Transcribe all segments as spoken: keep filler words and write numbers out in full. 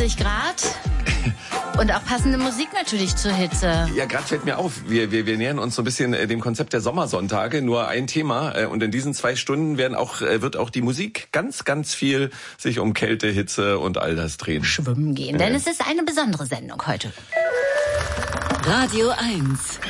vierzig Grad. Und auch passende Musik natürlich zur Hitze. Ja, gerade fällt mir auf, wir, wir, wir nähern uns so ein bisschen äh, dem Konzept der Sommersonntage, nur ein Thema. Äh, und in diesen zwei Stunden werden auch, äh, wird auch die Musik ganz, ganz viel sich um Kälte, Hitze und all das drehen. Schwimmen gehen, äh. denn es ist eine besondere Sendung heute. Radio eins.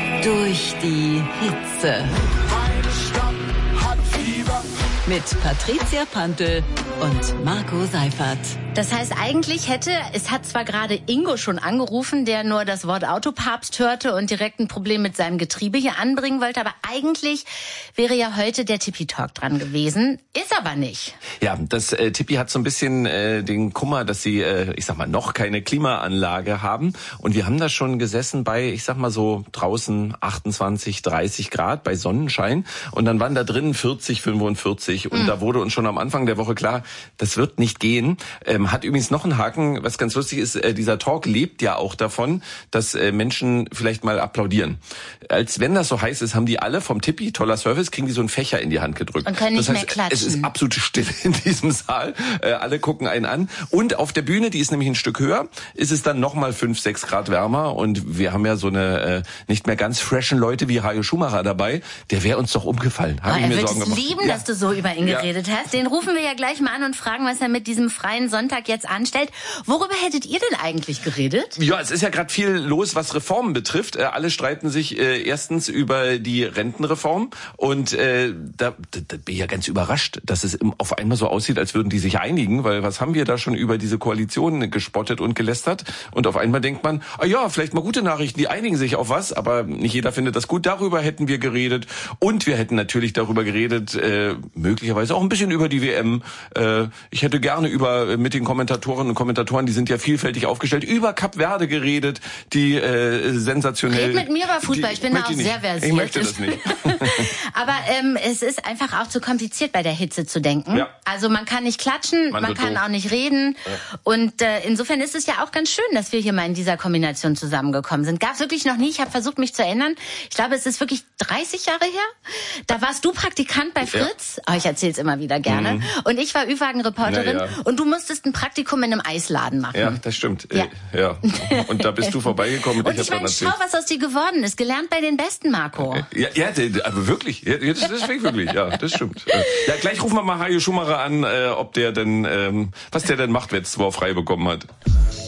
Durch die Hitze. Meine Stadt hat Fieber. Mit Patricia Pantel und Marco Seifert. Das heißt, eigentlich hätte, es hat zwar gerade Ingo schon angerufen, der nur das Wort Autopapst hörte und direkt ein Problem mit seinem Getriebe hier anbringen wollte, aber eigentlich wäre ja heute der Tippi-Talk dran gewesen, ist aber nicht. Ja, das äh, Tippi hat so ein bisschen äh, den Kummer, dass sie, äh, ich sag mal, noch keine Klimaanlage haben und wir haben da schon gesessen bei, ich sag mal so draußen achtundzwanzig, dreißig Grad bei Sonnenschein und dann waren da drinnen vierzig, fünfundvierzig und mhm. da wurde uns schon am Anfang der Woche klar, das wird nicht gehen. Ähm, hat übrigens noch einen Haken, was ganz lustig ist, äh, dieser Talk lebt ja auch davon, dass äh, Menschen vielleicht mal applaudieren. Als wenn das so heiß ist, haben die alle vom Tippi, toller Service, kriegen die so einen Fächer in die Hand gedrückt. Und können nicht das heißt, mehr klatschen. Es ist absolut still in diesem Saal. Äh, alle gucken einen an. Und auf der Bühne, die ist nämlich ein Stück höher, ist es dann nochmal fünf, sechs Grad wärmer. Und wir haben ja so eine äh, nicht mehr ganz freshen Leute wie Hajo Schumacher dabei. Der wäre uns doch umgefallen. Oh, er würde es lieben, ja. dass du so über ihn geredet ja. hast. Den rufen wir ja gleich mal an und fragen, was er mit diesem freien Sonntag jetzt anstellt. Worüber hättet ihr denn eigentlich geredet? Ja, es ist ja gerade viel los, was Reformen betrifft. Äh, alle streiten sich äh, erstens über die Rentenreform und äh, da, da, da bin ich ja ganz überrascht, dass es auf einmal so aussieht, als würden die sich einigen, weil was haben wir da schon über diese Koalition gespottet und gelästert und auf einmal denkt man, ah ja, vielleicht mal gute Nachrichten, die einigen sich auf was, aber nicht jeder findet das gut. Darüber hätten wir geredet und wir hätten natürlich darüber geredet, äh, möglicherweise auch ein bisschen über die W M. Äh, ich hätte gerne über mit den Kommentatorinnen und Kommentatoren, die sind ja vielfältig aufgestellt, über Kap Verde geredet, die äh, sensationell... Red mit mir über Fußball, die, ich bin da auch sehr versiert. Ich möchte das nicht. Aber ähm, es ist einfach auch zu kompliziert, bei der Hitze zu denken. Ja. Also man kann nicht klatschen, man, man kann doof. auch nicht reden. Ja. Und äh, insofern ist es ja auch ganz schön, dass wir hier mal in dieser Kombination zusammengekommen sind. Gab es wirklich noch nie, ich habe versucht, mich zu erinnern. Ich glaube, es ist wirklich dreißig Jahre her. Da warst du Praktikant bei Fritz. Ja. Oh, ich erzähle es immer wieder gerne. Mhm. Und ich war Ü-Wagen-Reporterin. Ja. Und du musstest ein Praktikum in einem Eisladen machen. Ja, das stimmt. Ja. Äh, ja. Und da bist du vorbeigekommen. Und ich, ich meine, schau, was aus dir geworden ist. Gelernt bei den Besten, Marco. Ja, ja, aber wirklich. Ja, das, das ist wirklich. Ja, das stimmt. Ja, gleich rufen wir mal Hajo Schumacher an, äh, ob der denn, ähm, was der denn macht, jetzt, wo er frei bekommen hat.